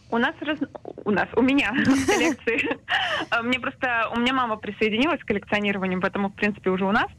У меня в коллекции. У меня мама присоединилась к коллекционированию, поэтому, в принципе, уже у нас.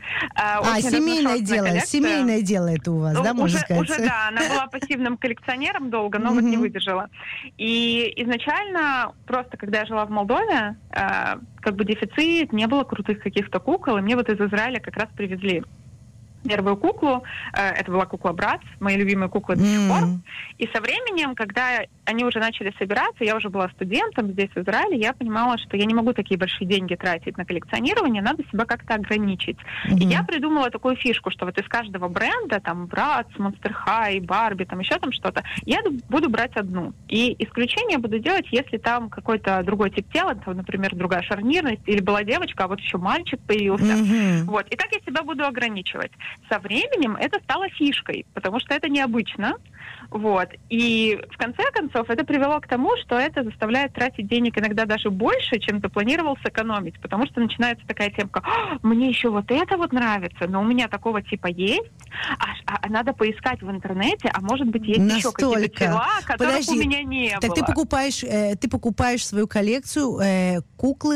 Семейное дело это у вас, да, можно сказать? Уже, да, она была пассивным коллекционером долго, но вот не выдержала. И изначально, просто когда я жила в Молдове, как бы дефицит, не было крутых каких-то кукол, и мне вот из Израиля как раз привезли первую куклу. Это была кукла Братц, мои любимые куклы до сих пор. И со временем, когда они уже начали собираться, я уже была студентом здесь, в Израиле, я понимала, что я не могу такие большие деньги тратить на коллекционирование, надо себя как-то ограничить. И я придумала такую фишку, что вот из каждого бренда, там, Братц, Monster High, Барби, там еще там что-то, я буду брать одну. И исключение буду делать, если там какой-то другой тип тела, там, например, другая шарнирность, или была девочка, а вот еще мальчик появился. Вот. И так я себя буду ограничивать. Со временем это стало фишкой, потому что это необычно. Вот. И в конце концов это привело к тому, что это заставляет тратить денег иногда даже больше, чем ты планировал сэкономить, потому что начинается такая темка: мне еще вот это вот нравится, но у меня такого типа есть, а надо поискать в интернете, а может быть есть еще какие-то тела, которых у меня не было. Так ты покупаешь свою коллекцию кукол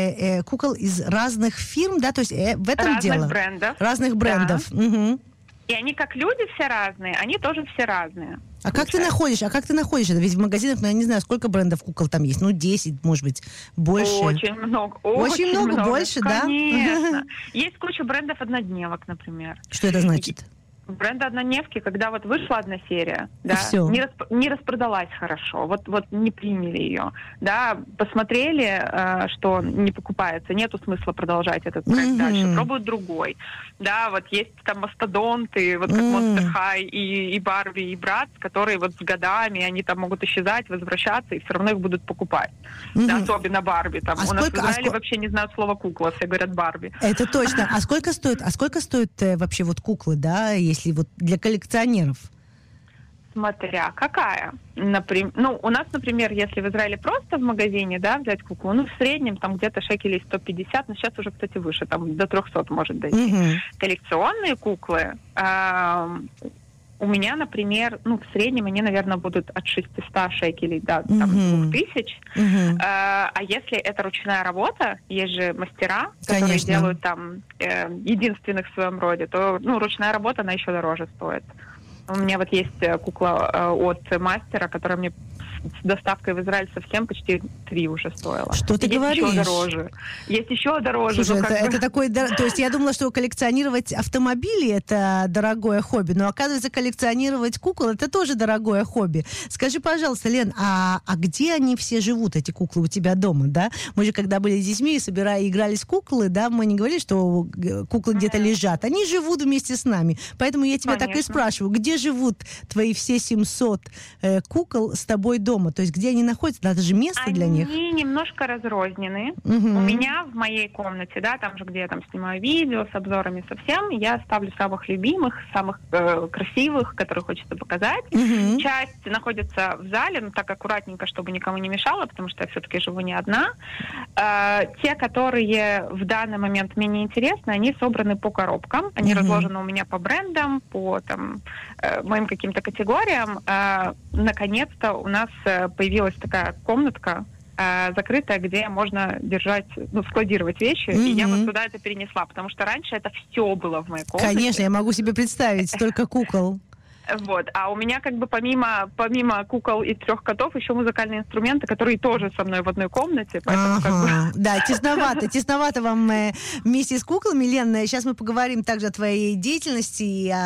из разных фирм, да, то есть в этом дело? Разных брендов. Да. Угу. И они как люди все разные, они тоже все разные. А как ты находишь это? Ведь в магазинах, я не знаю, сколько брендов кукол там есть. 10, может быть, больше. Очень много. Очень много, больше, да? Конечно. Есть куча брендов однодневок, например. Что это значит? Бренда однодневки, когда вот вышла одна серия, да, не распродалась хорошо, вот не приняли ее, да, посмотрели, что не покупается, нету смысла продолжать этот проект дальше, пробуют другой, да, вот есть там мастодонты, вот как Monster High и Барби, и Братц, которые вот с годами, они там могут исчезать, возвращаться, и все равно их будут покупать, да, особенно Барби, там, у нас в Израиле вообще не знают слова кукла, все говорят Барби. Это точно. А сколько стоит вообще вот куклы, да, если вот для коллекционеров? Смотря какая. Например, у нас, например, если в Израиле просто в магазине, да, взять куклу, в среднем там где-то шекелей 150, но сейчас уже, кстати, выше, там до 300 может дойти. Коллекционные куклы у меня, например, в среднем они, наверное, будут от 600 шекелей до 2000. А если это ручная работа, есть же мастера, которые делают там единственных в своем роде, то ручная работа, она еще дороже стоит. У меня вот есть кукла от мастера, которая мне с доставкой в Израиль совсем почти 3 уже стоила. Что ты говоришь? Есть еще дороже. Слушай, это такой... То есть я думала, что коллекционировать автомобили — это дорогое хобби, но, оказывается, коллекционировать кукол — это тоже дорогое хобби. Скажи, пожалуйста, Лен, а где они все живут, эти куклы, у тебя дома, да? Мы же, когда были с детьми и игрались в куклы, да, мы не говорили, что куклы где-то лежат. Они живут вместе с нами. Поэтому я тебя так и спрашиваю, где живут твои все 700 кукол с тобой дома? То есть где они находятся? Надо же место для них. Они немножко разрознены. У меня в моей комнате, да, там же, где я там снимаю видео с обзорами совсем, я ставлю самых любимых, самых красивых, которые хочется показать. Часть находится в зале, так аккуратненько, чтобы никому не мешало, потому что я все-таки живу не одна. Те, которые в данный момент мне не интересны, они собраны по коробкам. Они разложены у меня по брендам, по там моим каким-то категориям. Наконец-то у нас появилась такая комнатка закрытая, где можно держать, складировать вещи, и я вот туда это перенесла, потому что раньше это все было в моей комнате. Конечно, я могу себе представить, столько кукол. Вот. А у меня как бы помимо кукол и 3 котов еще музыкальные инструменты, которые тоже со мной в одной комнате. Поэтому Да, тесновато вам вместе с куклами. Лен, сейчас мы поговорим также о твоей деятельности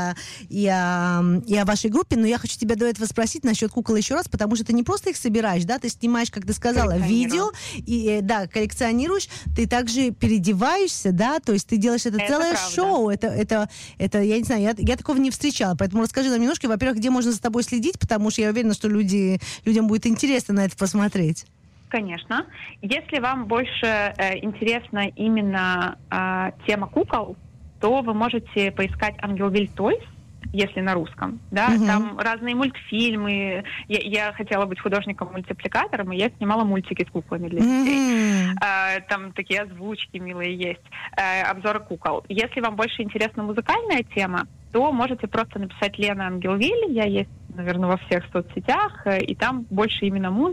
и о вашей группе, но я хочу тебя до этого спросить насчет кукол еще раз, потому что ты не просто их собираешь, да, ты снимаешь, как ты сказала, видео, и да, коллекционируешь, ты также переодеваешься, да, то есть ты делаешь это целое шоу, это я не знаю, я такого не встречала, поэтому расскажи нам немножко, во-первых, где можно за тобой следить, потому что я уверена, что людям будет интересно на это посмотреть. Конечно. Если вам больше интересна именно тема кукол, то вы можете поискать Ангелвиль Тойс, если на русском, да, там разные мультфильмы. Я хотела быть художником-мультипликатором, и я снимала мультики с куклами для детей. Там такие озвучки милые есть, обзоры кукол. Если вам больше интересна музыкальная тема, то можете просто написать Лена Ангелвиль, я есть, наверное, во всех соцсетях, и там больше именно музыки.